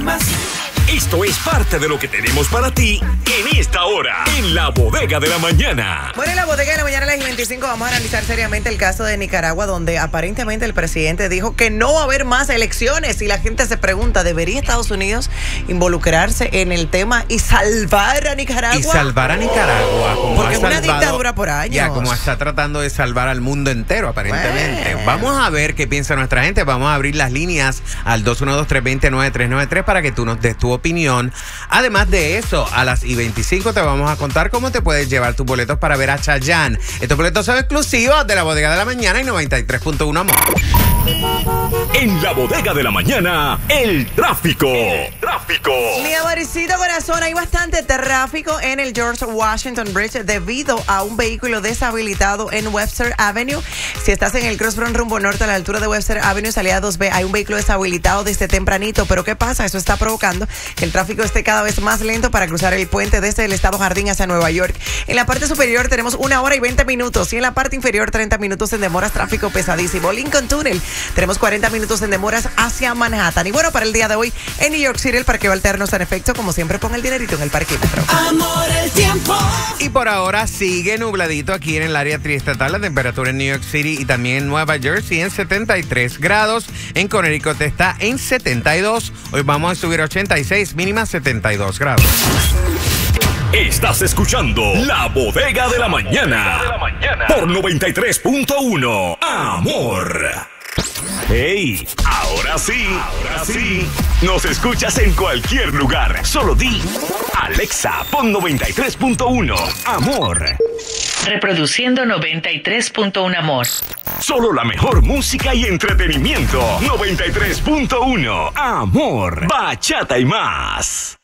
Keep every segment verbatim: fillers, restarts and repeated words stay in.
más. Esto es parte de lo que tenemos para ti en esta hora, en la bodega de la mañana. Bueno, en la bodega de la mañana a las veinticinco vamos a analizar seriamente el caso de Nicaragua, donde aparentemente el presidente dijo que no va a haber más elecciones y la gente se pregunta, ¿debería Estados Unidos involucrarse en el tema y salvar a Nicaragua? Y salvar a Nicaragua. Como Porque ha es una salvado, dictadura por años. Ya, como está tratando de salvar al mundo entero, aparentemente. Bueno. Vamos a ver qué piensa nuestra gente. Vamos a abrir las líneas al dos uno dos, tres dos cero, nueve tres nueve tres para que tú nos des tu opinión. Además de eso, a las y veinticinco te vamos a contar cómo te puedes llevar tus boletos para ver a Chayanne. Estos boletos son exclusivos de la bodega de la mañana y noventa y tres punto uno Amor. En la bodega de la mañana, el tráfico. El tráfico. Mi amorcito corazón, hay bastante tráfico en el George Washington Bridge debido a un vehículo deshabilitado en Webster Avenue. Si estás en el Crossfront rumbo norte a la altura de Webster Avenue, salida dos B, hay un vehículo deshabilitado desde tempranito. Pero ¿qué pasa? Eso está provocando que el tráfico esté cada vez más lento para cruzar el puente desde el Estado Jardín hacia Nueva York. En la parte superior tenemos una hora y veinte minutos y en la parte inferior treinta minutos en demoras, tráfico pesadísimo. Lincoln Tunnel tenemos cuarenta minutos en demoras hacia Manhattan. Y bueno, para el día de hoy en New York City el parqueo alterno está en efecto. Como siempre, pon el dinerito en el parquímetro. Amor, el tiempo. Y por ahora sigue nubladito aquí en el área triestatal. La temperatura en New York City y también en Nueva Jersey en setenta y tres grados. En Connecticut está en setenta y dos. Hoy vamos a subir a ochenta y seis, mínima setenta y dos grados. Estás escuchando La Bodega de la Mañana por noventa y tres punto uno Amor. Hey, ahora sí, ahora sí. Nos escuchas en cualquier lugar. Solo di Alexa, pon noventa y tres punto uno Amor. Reproduciendo noventa y tres punto uno Amor. Solo la mejor música y entretenimiento. noventa y tres punto uno Amor. Bachata y más.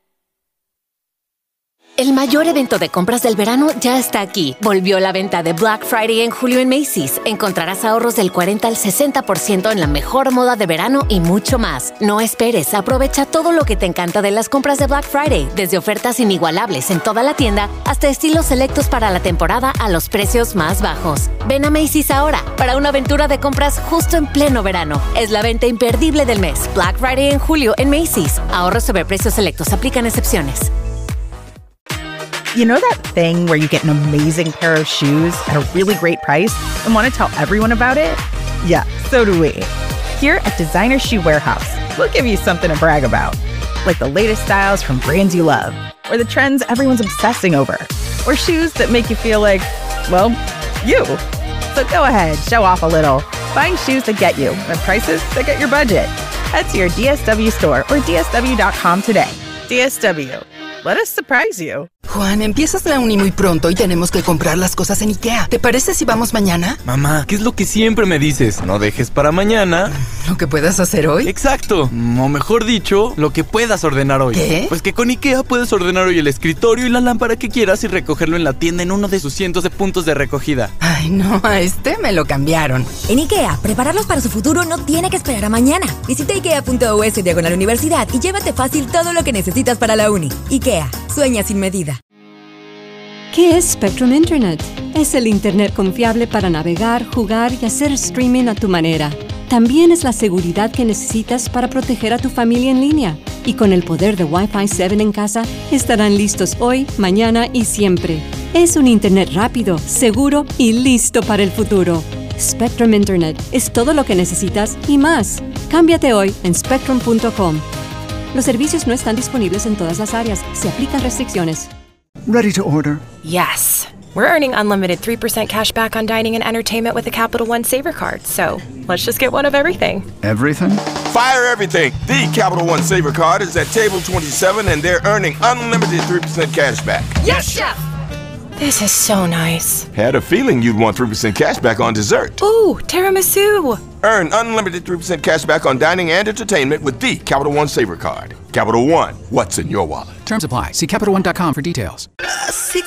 El mayor evento de compras del verano ya está aquí. Volvió la venta de Black Friday en julio en Macy's. Encontrarás ahorros del cuarenta al sesenta por ciento en la mejor moda de verano y mucho más. No esperes, aprovecha todo lo que te encanta de las compras de Black Friday, desde ofertas inigualables en toda la tienda hasta estilos selectos para la temporada a los precios más bajos. Ven a Macy's ahora para una aventura de compras justo en pleno verano. Es la venta imperdible del mes. Black Friday en julio en Macy's. Ahorros sobre precios selectos. Aplican excepciones. You know that thing where you get an amazing pair of shoes at a really great price and want to tell everyone about it? Yeah, so do we. Here at Designer Shoe Warehouse, we'll give you something to brag about, like the latest styles from brands you love, or the trends everyone's obsessing over, or shoes that make you feel like, well, you. So go ahead, show off a little. Find shoes that get you at prices that get your budget. Head to your D S W store or D S W dot com today. D S W. Let us surprise you. Juan, empiezas la uni muy pronto y tenemos que comprar las cosas en IKEA. ¿Te parece si vamos mañana? Mamá, ¿qué es lo que siempre me dices? No dejes para mañana ¿lo que puedas hacer hoy? Exacto, o mejor dicho, lo que puedas ordenar hoy. ¿Qué? Pues que con IKEA puedes ordenar hoy el escritorio y la lámpara que quieras y recogerlo en la tienda en uno de sus cientos de puntos de recogida. Ay, no, a este me lo cambiaron. En IKEA, prepararlos para su futuro no tiene que esperar a mañana. Visita ikea punto u s diagonal universidad y llévate fácil todo lo que necesitas para la uni. IKEA, sueña sin medida. ¿Qué es Spectrum Internet? Es el Internet confiable para navegar, jugar y hacer streaming a tu manera. También es la seguridad que necesitas para proteger a tu familia en línea. Y con el poder de Wi-Fi siete en casa, estarán listos hoy, mañana y siempre. Es un Internet rápido, seguro y listo para el futuro. Spectrum Internet es todo lo que necesitas y más. Cámbiate hoy en spectrum punto com. Los servicios no están disponibles en todas las áreas. Se aplican restricciones. Ready to order? Yes. We're earning unlimited three percent cash back on dining and entertainment with a Capital One Saver card. So let's just get one of everything. Everything? Fire everything. The Capital One Saver card is at table twenty-seven and they're earning unlimited three percent cash back. Yes, Chef! This is so nice. Had a feeling you'd want three percent cash back on dessert. Ooh, tiramisu. Earn unlimited three percent cash back on dining and entertainment with the Capital One Saver card. Capital One, what's in your wallet? Terms apply. See Capital One dot com for details.